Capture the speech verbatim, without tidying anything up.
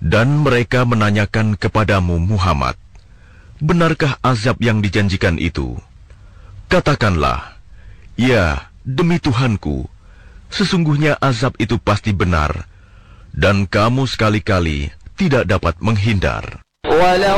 Dan mereka menanyakan kepadamu Muhammad, benarkah azab yang dijanjikan itu? Katakanlah, ya, demi Tuhanku, sesungguhnya azab itu pasti benar, dan kamu sekali-kali tidak dapat menghindar. Walau